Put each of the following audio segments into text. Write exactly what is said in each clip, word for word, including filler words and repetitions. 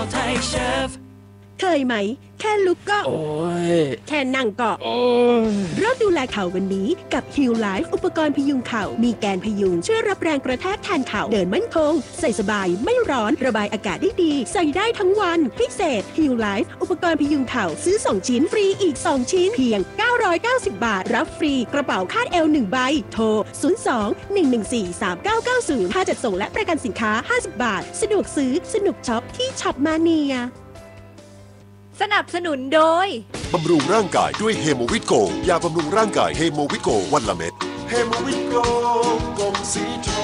ไทยเชฟเคยไหมแค่ลุกก็โอ้ยแค่นั่งก็โอ้ยเริ่มดูแลเข่าวันนี้กับ Heal Life อุปกรณ์พยุงเข่ามีแกนพยุงช่วยรับแรงกระแทกแทนเข่าเดินมั่นคงใส่สบายไม่ร้อนระบายอากาศได้ดีใส่ได้ทั้งวันพิเศษ Heal Life อุปกรณ์พยุงเข่าซื้อสองชิ้นฟรีอีกสองชิ้นเพียงเก้าร้อยเก้าสิบบาทรับฟรีกระเป๋าคาดเอวหนึ่งใบโทรศูนย์ สอง หนึ่ง หนึ่ง สี่ สาม เก้า เก้า ศูนย์ค่าจัดส่งและประกันสินค้าห้าสิบบาทสะดวกซื้อสนุกช็อปที่ช็อปมาเนียสนับสนุนโดยบำรุงร่างกายด้วยเฮโมวิตโกยาบำรุงร่างกายเฮโมวิตโกวันละเม็ดเฮโมวิตโกกลมสีทอง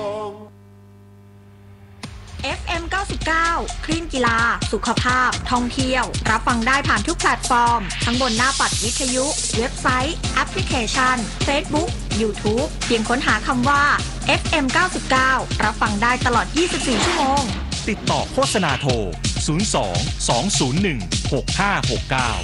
เอฟ เอ็ม เก้าสิบเก้า คลื่นกีฬาสุขภาพท่องเที่ยวรับฟังได้ผ่านทุกแพลตฟอร์มทั้งบนหน้าปัดวิทยุเว็บไซต์แอปพลิเคชัน Facebook YouTube เพียงค้นหาคำว่า เอฟ เอ็ม เก้าสิบเก้า รับฟังได้ตลอดยี่สิบสี่ชั่วโมงติดต่อโฆษณาโทรศูนย์ สอง สอง ศูนย์ หนึ่ง หก ห้า หก เก้า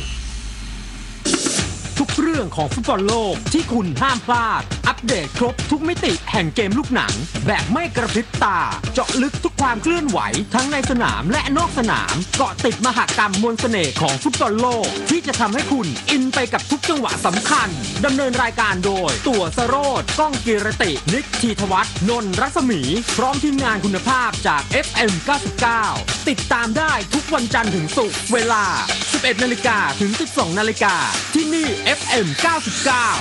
ทุกเรื่องของฟุตบอลโลกที่คุณห้ามพลาดอัปเดตครบทุกมิติแห่งเกมลูกหนังแบบไม่กระพริบตาเจาะลึกทุกความเคลื่อนไหวทั้งในสนามและนอกสนามเกาะติดมหกรรมมวลเสน่ห์ของฟุตบอลโลกที่จะทำให้คุณอินไปกับทุกจังหวะสำคัญดำเนินรายการโดยตั๋วสโรจน์ก้องกีรตินิกธีทวัฒน์นนท์รัศมีพร้อมทีมงานคุณภาพจาก เอฟ เอ็ม เก้าสิบเก้า ติดตามได้ทุกวันจันทร์ถึงศุกร์เวลา สิบเอ็ดนาฬิกา ถึง สิบสองนาฬิกาที่นี่ เอฟ เอ็ม เก้าสิบเก้า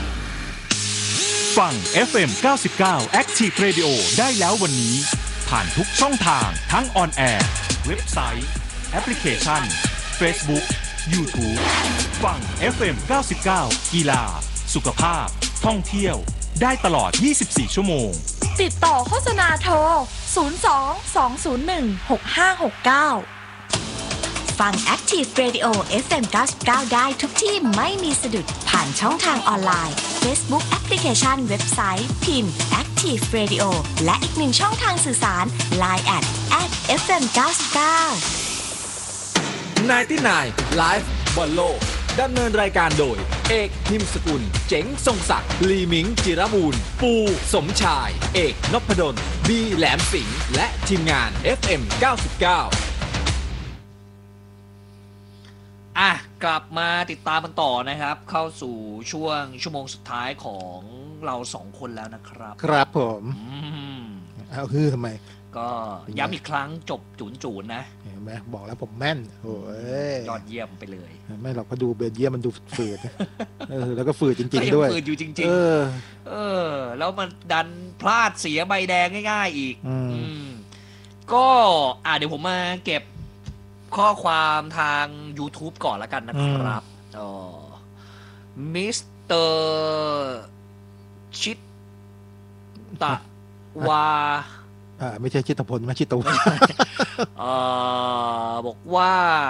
ฟัง เอฟ เอ็ม เก้าสิบเก้า Active Radio ได้แล้ววันนี้ผ่านทุกช่องทางทั้งออนแอร์เว็บไซต์แอปพลิเคชัน Facebook YouTube ฟัง เอฟ เอ็ม เก้าสิบเก้า กีฬาสุขภาพท่องเที่ยวได้ตลอดยี่สิบสี่ชั่วโมงติดต่อโฆษณาโทรศูนย์ สอง สอง ศูนย์ หนึ่ง หก ห้า หก เก้าฟัง Active Radio เอฟ เอ็ม เก้าสิบเก้า ได้ทุกที่ไม่มีสะดุดผ่านช่องทางออนไลน์ Facebook แอปพลิเคชันเว็บไซต์พิมพ์ Active Radio และอีกหนึ่งช่องทางสื่อสาร ไลน์ แอท แอท เอฟ เอ็ม เก้าสิบเก้าไนน์ตี้ไนน์ Live บอลโลกดำเนินรายการโดยเอกนิมสกุลเจ๋งทรงศักดิ์ลีมิงจิรบูรณ์ปูสมชายเอกนพดลบีแหลมสิงห์และทีมงาน เอฟ เอ็ม เก้าสิบเก้าอ่ะกลับมาติดตามกันต่อนะครับเข้าสู่ช่วงชั่วโมงสุดท้ายของเราสองคนแล้วนะครับครับผมเอาคือทำไมก็ย้ำอีกครั้งจบจูนจูนนะเห็นไหมบอกแล้วผมแม่นโอ้ยยอดเยี่ยมไปเลยไม่หรอกพอดูเบลเยียมมันดูฝืดเออแล้วก็ฝืดจริงๆด้วยฝืดอยู่จริงๆเออเออแล้วมันดันพลาดเสียใบแดงง่ายๆอีกก็อ่ะเดี๋ยวผมมาเก็บข้อความทาง YouTube ก่อนแล้วกันนะครับอ๋อมิสเตอร์ชิตตะวาอ่าไม่ใช่ชิตพลไม่ชิตวาเอ่อบอกว่า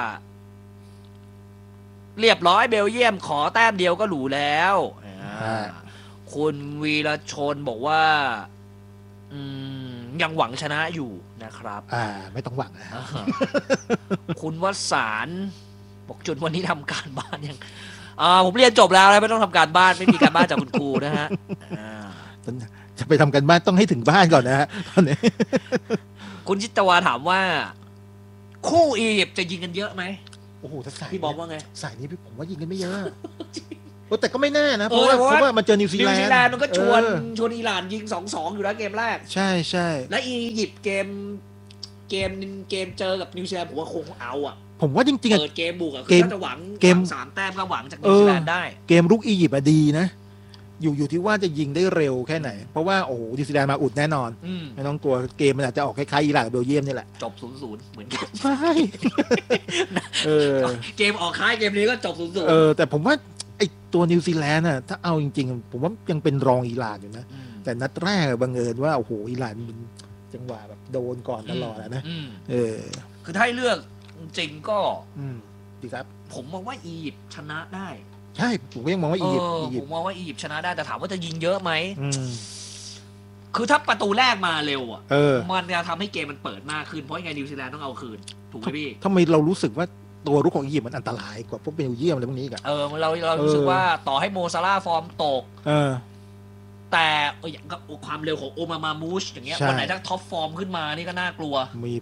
เรียบร้อยเบลเยียมขอแต้มเดียวก็หรูแล้วคุณวีรชนบอกว่าอืมยังหวังชนะอยู่นะครับอ่าไม่ต้องหวังนะคุณวสานบอกจนวันนี้ทำการบ้านยังอ่าผมเรียนจบแล้วไม่ต้องทำการบ้านไม่มีการบ้านจากคุณครูนะฮะจะไปทำการบ้านต้องให้ถึงบ้านก่อนนะฮะตอนนี้คุณจิตวาถามว่าคู่อียิปต์จะยิงกันเยอะไหมโอ้โหถ้าสายพี่บอกว่าไงสายนี้ผมว่ายิงกันไม่เยอะแต่ก็ไม่แน่นะเพราะว่าเพราะว่ามันเจอนิวซีแลนด์นิวซีแลนด์มันก็ชวนชวนอิหร่านยิง สองสอง อยู่แล้วเกมแรกใช่ใช่และอียิปต์เกมเกมเกมเจอกับนิวซีแลนด์ผมว่าคงเอาอ่ะผมว่าจริงๆอ่ะเปิดเกมบุกอ่ะคือจะหวังเกมสามแต้มก็หวังจากนิวซีแลนด์ได้เกมรุกอียิปต์อ่ะดีนะอยู่อยู่ที่ว่าจะยิงได้เร็วแค่ไหนเพราะว่าโอ้โหนิวซีแลนด์มาอุดแน่นอนไม่ต้องกลัวเกมมันอาจจะออกคล้ายๆอิหร่านกับเบลเยียมนี่แหละจบ ศูนย์ศูนย์ เหมือนกันใช่เออเกมออกคล้ายเกมนี้ก็จบ ศูนย์ศูนย์เออแต่ผมว่าไอตัวนิวซีแลนด์น่ะถ้าเอาจริงๆผมว่ายังเป็นรองอิหร่านอยู่นะแต่นัดแรกบังเอิญว่าโอ้โหอิหร่านมันจังหวะแบบโดนก่อนตลอดนะเออคือถ้าให้เลือกจริงก็ดีครับผมมองว่าอียิปต์ชนะได้ใช่ผมก็ยังมองว่าอียิปต์ผมมองว่าอียิปต์ชนะได้แต่ถามว่าจะยิงเยอะไหมคือถ้าประตูแรกมาเร็วอ่ะมันจะทำให้เกมมันเปิดมากขึ้นเพราะยังไงนิวซีแลนด์ต้องเอาคืนถูกไหมพี่ทำไมเรารู้สึกว่าตัวรุกของอียิปต์มันอันตรายกว่าพวกเบลเยียมอะไรพวกนี้กันเออเราเรารู้สึกว่าต่อให้โมซาร่าฟอร์มตกแต่อย่างกับความเร็วของโอมามามูชอย่างเงี้ยวันไหนถ้าท็อปฟอร์มขึ้นมานี่ก็น่ากลัวมีพวก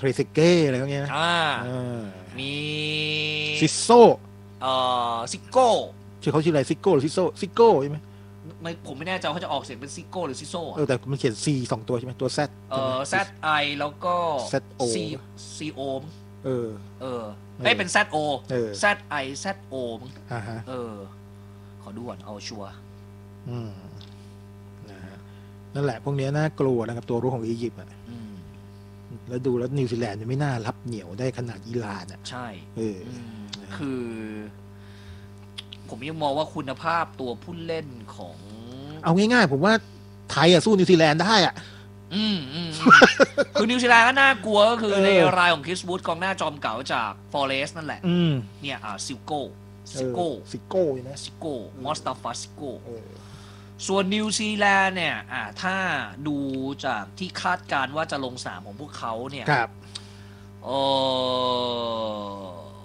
ทรเซเก้อะไรพวกเนี้ยนะอ่าเออมีซิโซเอ่อซิโก้ชื่อเขาชื่ออะไรซิโก้หรือซิโซซิโก้ใช่ไหมไม่ผมไม่แน่ใจว่าเขาจะออกเสียงเป็นซิโก้หรือซิโซเออแต่มันเขียน C สองตัวใช่ไหมตัว Z เอ่อ Z I แล้วก็ Z O C C O เออเออเอ้ยเป็น Z O เออ Z I Z O มั้งอ่าฮะเออขอดูก่อนเอาชัวร์อืมนะฮะนั่นแหละพวกเนี้ยน่ากลัวนะครับตัวรุกของอียิปต์อ่ะอืมแล้วดูแล้วนิวซีแลนด์เนี่ยไม่น่ารับเหนียวได้ขนาดอิหร่านอ่ะใช่เอออืมคือ ผมยังมองว่าคุณภาพตัวผู้เล่นของเอาง่ายๆ ผมว่าไทยอ่ะสู้นิวซีแลนด์ได้อ่ะอืมอืมอืมคือนิวซีแลนด์ก็น่ากลัวก็คือเออในรายของคริสวูดกองหน้าจอมเก่าจากฟอเรสต์นั่นแหละอืมเนี่ยอ่าซิโก้เอซิอโก้ซิโก้ใช่ไหมซิโก้มอสตาฟาซิโก้เออส่วนนิวซีแลนด์เนี่ยอ่าถ้าดูจากที่คาดการณ์ว่าจะลงสนามของพวกเขาเนี่ยครับเออ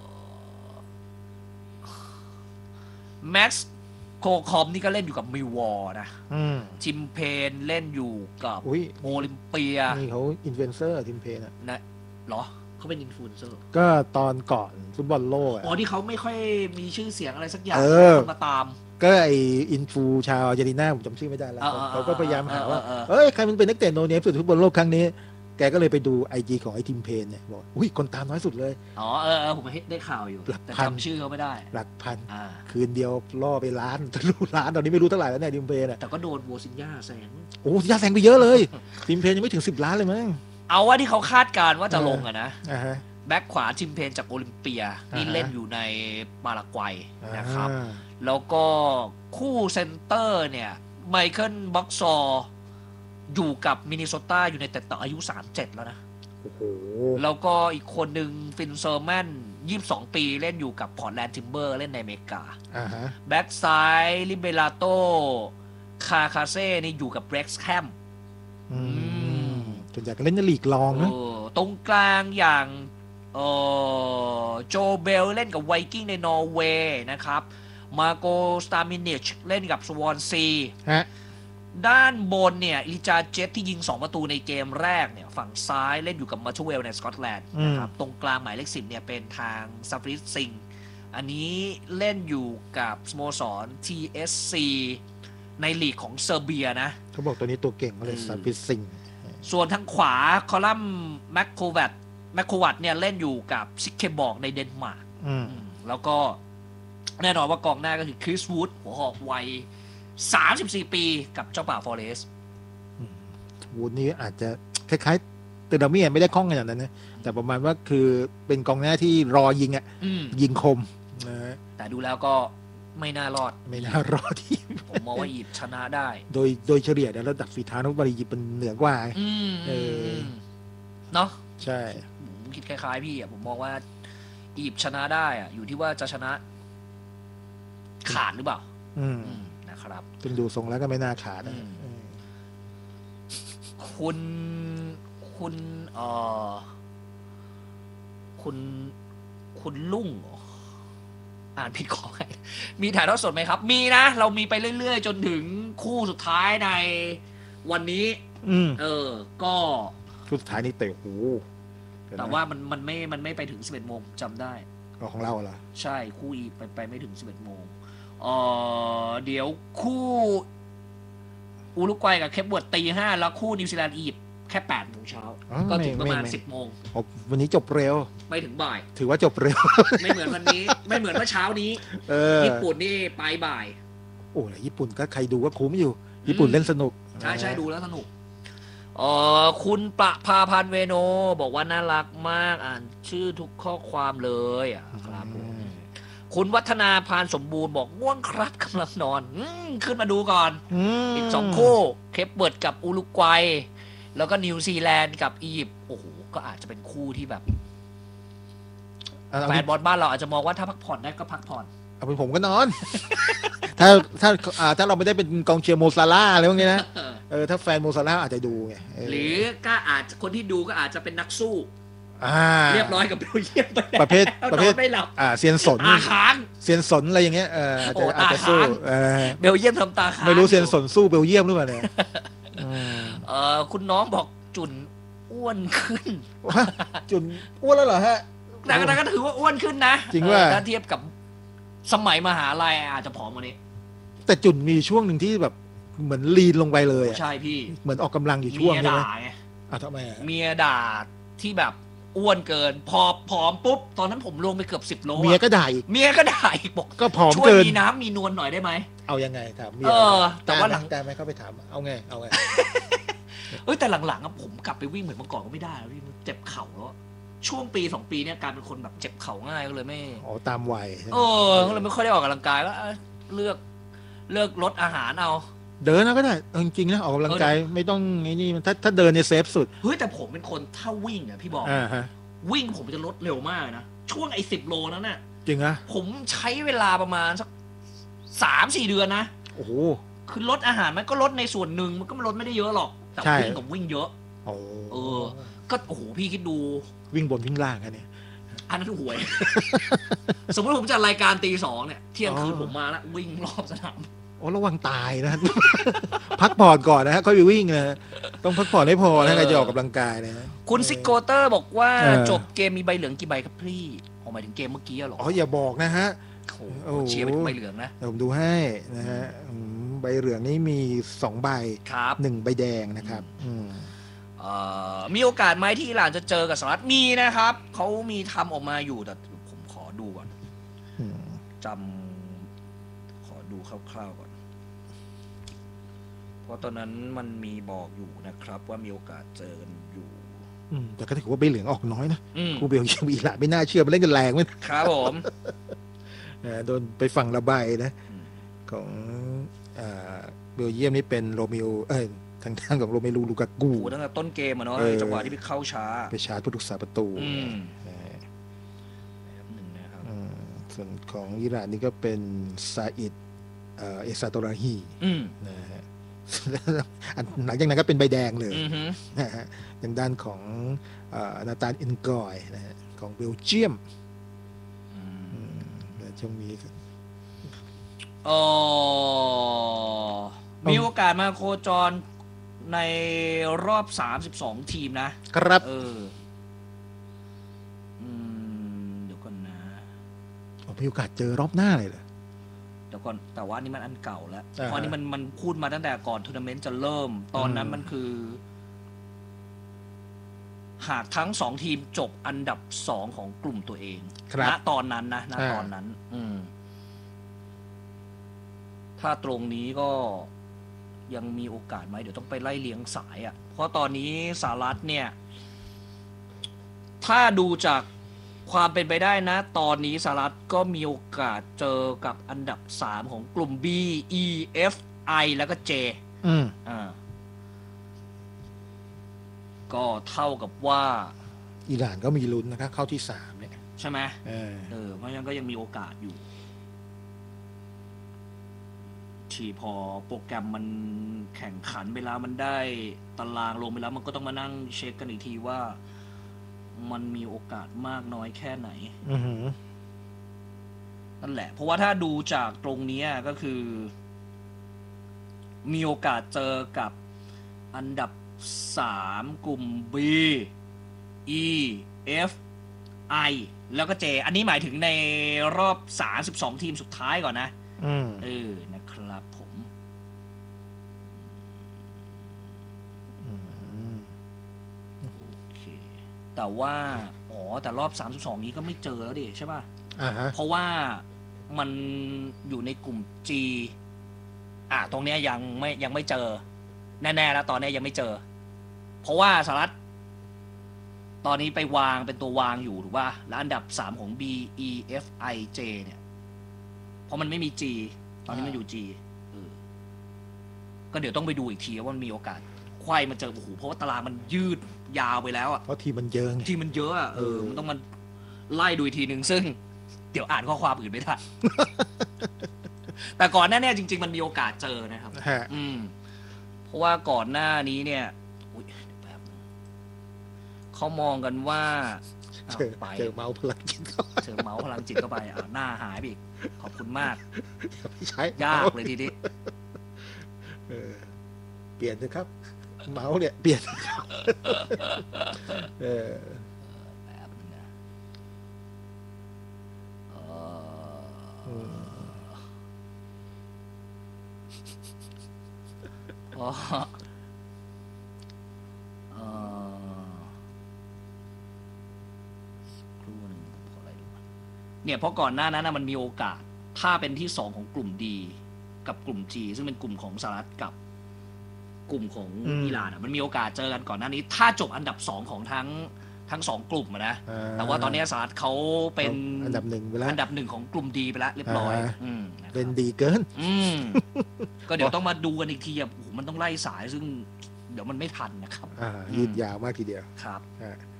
แม็กซ์โคคอมนี่ก็เล่นอยู่กับมิลวอร์นะอืมจิมเพนเล่นอยู่กับอุ้ยโอลิมเปียนี่เขาอินฟลูเอนเซอร์ทีมเพนอ่ะนะเหรอเขาเป็นอินฟลูเอนเซอร์ก็ตอนก่อนฟุตบอลโลกอ่ะอ๋อที่เขาไม่ค่อยมีชื่อเสียงอะไรสักอย่างเออคนมาตามก็ไออินฟูชาวอาร์เจนตินาผมจำชื่อไม่ได้แล้วเออเออเขาก็พยายามหาว่าเออเออเอ้ย ใครมันเป็นนักเตะโนเนมสุดฟุตบอลโลกครั้งนี้ แกก็เลยไปดูไอจีของไอทีมเพนเนี่ยบอกอุ้ยคนตามน้อยสุดเลยอ๋อเออเออผมเห็นได้ข่าวอยู่หลักแต่พันจำชื่อเขาไม่ได้หลักพันอ่าคืนเดียวล่อไปล้านทะลุล้านตอนนี้ไม่รู้เท่าไหร่แล้วเนี่ยทีมเพนอ่ะแต่ก็โดนโวซินญ่าแซงโอ้ยาแซงไปเยอะเลย ทีมเพนยังไม่ถึงสิบล้านเลยมั้งเอาว่าที่เขาคาดการณ์ว่าจะลงอะนะอ่าฮะแบ็คขวาจิมเพนจากโอลิมเปียนี่อ่าฮะเล่นอยู่ในปารากวัยนะครับอ่าแล้วก็คู่เซนเตอร์เนี่ยไมเคิลบ็อกซอร์อยู่กับมินนิโซตาอยู่ในแต่ต่ออายุสามสิบเจ็ดแล้วนะโอ้โหแล้วก็อีกคนหนึ่งฟินเซอร์แมนยี่สิบสองปีเล่นอยู่กับพอร์ตแลนด์ทิมเบอร์เล่นในอเมริกาอ่าฮะแบ็กซ้ายลิเบราโตคาคาเซ่นี่อยู่กับเบร็กซ์แคมอืมส่วนใหญ่ก็เล่นในลีกรองนะตรงกลางอย่างเออโจเบลเล่นกับไวกิ้งในนอร์เวย์นะครับมาโกสตามินิชเล่นกับสวอนซีฮะด้านบนเนี่ยลิจาเจตที่ยิงสองประตูในเกมแรกเนี่ยฝั่งซ้ายเล่นอยู่กับมาทูเวลในสกอตแลนด์นะครับตรงกลางหมายเลขสิบเนี่ยเป็นทางซาฟริสซิงอันนี้เล่นอยู่กับสโมสร ที เอส ซี ในลีกของเซอร์เบียนะเขาบอกตัวนี้ตัวเก่งเลยซาปิซิงส่วนทางขวาคอลัมน์แมคโครวัตแมคโครวัตเนี่ยเล่นอยู่กับซิกเคบอกในเดนมาร์กอืมแล้วก็แน่นอนว่ากองหน้าก็คือคริสวูดหัวหอกวัยสามสิบสี่ปีกับเจ้าป่าฟอเรสต์วูดนี่อาจจะคล้ายๆเตอร์ดามีไม่ได้คล่องขนาดนั้นนะแต่ประมาณว่าคือเป็นกองหน้าที่รอยิงอ่ะอืมยิงคมนะฮะแต่ดูแล้วก็ไม่น่ารอดไม่น่ารอที่ผมมองว่าอียิปต์ชนะได้โดยโดยเฉลี่ยแล้วระดับฝีเท้านักบอลอียิปต์มันเหนือกว่าอืมเออเนาะใช่ผมคิดคล้ายๆพี่อ่ะผมมองว่าอียิปต์ชนะได้อ่ะอยู่ที่ว่าจะชนะขาดหรือเปล่าอืมอืมนะครับซึ่งดูทรงแล้วก็ไม่น่าขาดนะอืมอืมคุณคุณเอ่อคุณคุณลุงเหรออ่านผิดขอให้มีถ่ายทอดสดไหมครับ มีนะ เรามีไปเรื่อยๆ จนถึงคู่สุดท้ายในวันนี้อืมเออ ก็คู่สุดท้ายนี่เตะหูแต่ว่ามันมันไม่มันไม่ไปถึงสิบเอ็ดโมงจำได้ของเราเหรอใช่คู่อีกไปไปไม่ถึงสิบเอ็ดโมงเออเดี๋ยวคู่อุรุกวัยกับเคปเวิร์ดตีห้าแล้วคู่นิวซีแลนด์อียิปต์แค่แปดโมงเช้าอ๋อก็ถึงประมาณไม่ไม่สิบโมงอ๋อวันนี้จบเร็วไม่ถึงบ่ายถือว่าจบเร็วไม่เหมือนวันนี้ ไม่เหมือนเมื่อเช้านี้เออญี่ปุ่นนี่ไปบ่ายโอ้ยญี่ปุ่นก็ใครดูก็คุ้มอยู่ ญี่ปุ่นเล่นสนุกใช่ใช่ดูแล้วสนุกเออคุณประภาพันธ์เวโน บอกว่าน่ารักมากอ่านชื่อทุกข้อความเลยอ่ะครับผมคุณวัฒนาพานสมบูรณ์บอกง่วงครับกำลังนอนอมขึ้นมาดูก่อนมอีกสองคู่เคปเบิร์ดกับอุรุกวัยแล้วก็นิวซีแลนด์กับอียิปต์โอ้โหก็อาจจะเป็นคู่ที่แบบเอาแฟนบอลบ้านเราอาจจะมองว่าถ้าพักผ่อนได้ก็พักผ่อนเอาเป็นผมก็นอน ถ้าถ้าอ่าถ้าเราไม่ได้เป็นกองเชียร์โมซาร่าอะไรพวกนี้นะเออถ้าแฟนโมซาร่าอาจจะดูไงเหรือก็อาจจะคนที่ดูก็อาจจะเป็นนักสู้อ่าเรียบร้อยกับเบลเยียมไปแล้วประเภทประเภทนอนไม่หลับอ่าเซียนสนตาค้างเซียนสนอะไรอย่างเงี้ยเอออาจจะโอ้อาจจะสู้ตาค้างเออเบลเยียมทำตาค้างไม่รู้เซียนสนสู้เบลเยียมหรือเปล่าเนี่ยเออคุณน้องบอกจุนออ้วนขึ้นจุนอ้วนแล้วเหรอฮะแต่ก็ถือว่าอ้วนขึ้นนะจริงว่าถ้าเทียบกับสมัยมหาลัยอาจจะผอมกว่านี้แต่จุนมีช่วงหนึ่งที่แบบเหมือนลีนลงไปเลยใช่พี่เหมือนออกกำลังอยู่ช่วงใช่ไหมอ่ะทำไมเมียด่าที่แบบอ้วนเกินพอผอมปุ๊บตอนนั้นผมลงไปเกือบสิบโลเมียก็ด่าอีกเมียก็ด่าอีกบอกก็ผอมเกินช่วยมีน้ำมีนวลหน่อยได้ไหมเอายังไงถามเมียเออแต่ว่าหลังแต่ไม่เข้าไปถามเอาไงเอาไงเอ้ยแต่หลังๆผมกลับไปวิ่งเหมือนเมื่อก่อนก็ไม่ได้แล้วพี่เจ็บเข่าแล้วช่วงปีสองปีเนี่ยการเป็นคนแบบเจ็บเข่าง่ายก็เลยไม่อ๋อตามวัยเออก็เลยไม่ค่อยได้ออกกำลังกายก็เลือกเลือกลดอาหารเอาเดินก็ได้จริงๆนะออกกำลังกายไม่ต้องไอ้นี่ถ้าถ้าเดินในเซฟสุดเฮ้ยแต่ผมเป็นคนถ้าวิ่งอ่ะพี่บอกวิ่งผมจะลดเร็วมากนะช่วงไอ้สิบโลนั้นน่ะจริงอะผมใช้เวลาประมาณสักสามสี่เดือนนะโอ้โหคือลดอาหารมันก็ลดในส่วนหนึ่งมันก็ลดไม่ได้เยอะหรอกแต่วิ่งกับวิ่งเยอะเออก็โอ้โหพี่คิดดูวิ่งบนวิ่งล่างกันเนี่ยอันนั้นหวย สมมติผมจัดรายการตีสองเนี่ยเที่ยงคืนผมมาแล้ววิ่งรอบสนามโอ้ระวังตายนะ พักผ่อนก่อนนะฮะค่อยไปวิ่งนะต้องพักผ่อนให้พอนะใครจะออกกำลังกายนะคุณซิกโกเตอร์บอกว่าจบเกมมีใบเหลืองกี่ใบครับพี่ออกหมายถึงเกมเมื่อกี้หรออ๋ออย่าบอกนะฮะโอ้เชียร์เป็นใบเหลืองนะผมดูให้นะฮะใบเหลืองนี่มีสองใบหนึ่งใบแดงนะครับมีโอกาสไหมที่อิหร่านจะเจอกับสหรัฐมีนะครับเขามีทำออกมาอยู่แต่ผมขอดูก่อนจำขอดูคร่าวๆก่อนเพราะตอนนั้นมันมีบอกอยู่นะครับว่ามีโอกาสเจอกันอยู่แต่ก็ถือว่าใบเหลืองออกน้อยนะครูเบลยังมีอิหร่านไม่น่าเชื่อมันเล่นกันแรงไหมครับผมโดนไปฝั่งระบายนะของเบลเยียมนี่เป็นโรมิโอเอ้ยทางด้านของโรเมลูลูกากูตั้งแต่ต้นเกมอะเนาะจังหวะที่ไปเข้าช้าไปชาร์จผู้รักษาประตูส่วนของอิหร่านนี่ก็เป็นซาอิดเอซาโตราฮีนะฮะหลังจากนั้นก็เป็นใบแดงเลยนะฮะทางด้านของนาตานอินกอยนะฮะของเบลเยียมช่วงนี้อ๋อมีโอกาสมาโคจรในรอบสามสิบสองทีมนะครับเอออืมเดี๋ยวก่อนนะมีโอกาสเจอรอบหน้าเลยเหรอเดี๋ยวก่อนแต่ว่านี่มันอันเก่าแล้วเพราะนี่มันมันพูดมาตั้งแต่ก่อนทัวร์นาเมนต์จะเริ่มตอนนั้นมันคือหากทั้งสองทีมจบอันดับสองของกลุ่มตัวเองณตอนนั้นนะณตอนนั้นอืมถ้าตรงนี้ก็ยังมีโอกาสไหมเดี๋ยวต้องไปไล่เลี้ยงสายอ่ะเพราะตอนนี้สหรัฐเนี่ยถ้าดูจากความเป็นไปได้นะตอนนี้สหรัฐก็มีโอกาสเจอกับอันดับสามของกลุ่ม B E F I แล้วก็ J อืมอ่าก็เท่ากับว่าอิหร่านก็มีลุ้นนะครับเข้าที่สามเนี่ยใช่ไหมเออเออเพราะฉะนั้นก็ยังมีโอกาสอยู่ที่พอโปรแกรมมันแข่งขันเวลามันได้ตารางลงไปแล้วมันก็ต้องมานั่งเช็คกันอีกทีว่ามันมีโอกาสมากน้อยแค่ไหนนั่นแหละเพราะว่าถ้าดูจากตรงนี้ก็คือมีโอกาสเจอกับอันดับสามกลุ่ม B E F I แล้วก็ J อันนี้หมายถึงในรอบสามสิบสองทีมสุดท้ายก่อนนะเออนะครับผมโอเคแต่ว่าอ๋อแต่รอบสามสิบสองนี้ก็ไม่เจอแล้วดิใช่ป่ะอ่าฮะเพราะว่ามันอยู่ในกลุ่ม G อ่ะตรงเนี้ยยังไม่ยังไม่เจอแน่ๆแล้วตอนนี้ยังไม่เจอเพราะว่าสหรัฐตอนนี้ไปวางเป็นตัววางอยู่ถูกป่ะแล้วอันดับสามของ B E F I J เนี่ยเพราะมันไม่มี G ตอนนี้มันอยู่ G เออก็เดี๋ยวต้องไปดูอีกทีว่ามันมีโอกาสไขว้มาเจอโอ้โหเพราะว่าตารางมันยืดยาวไปแล้วอ่ะเพราะทีมันเยอะทีมันเยอะอ่ะเออมันต้องมันไล่ดูอีกทีนึงซึ่งเดี๋ยวอ่านข้อความอื่นไม่ทัน แต่ก่อนหน้านี้จริงๆมันมีโอกาสเจอนะครับอืมเพราะว่าก่อนหน้านี้เนี่ยอุ๊ยแบบเขามองกันว่าเจอเจอเมาส์พลังจิตเจอเมาส์พลังจิตเข้าไปอ่าหน้าหายไปอีกขอบคุณมากใช้ยากเลยทีนี้เปลี่ยนสิครับเมาส์เนี่ยเปลี่ยนเออแบบนึงนะเอออ๋อเออครู่หนึ่งขออะไรดูเนี่ยเพราะก่อนหน้านั้นนะมันมีโอกาสถ้าเป็นที่สองของกลุ่ม D กับกลุ่ม G ซึ่งเป็นกลุ่มของสหรัฐกับกลุ่มของอิหร่านมันมีโอกาสเจอกันก่อนหน้านี้ถ้าจบอันดับสองของทั้งทั้งสองกลุ่มนะแต่ว่าตอนนี้สหรัฐเขาเป็นอันดับหนึ่งไปแล้วอันดับหนึ่งของกลุ่ม D ไปแล้วเรียบร้อยเป็นดีเกินก็เดี๋ยวต้องมาดูกันอีกทีอ่ะมันต้องไล่สายซึ่งเดี๋ยวมันไม่ทันนะครับยืดยาวมากทีเดียวครับ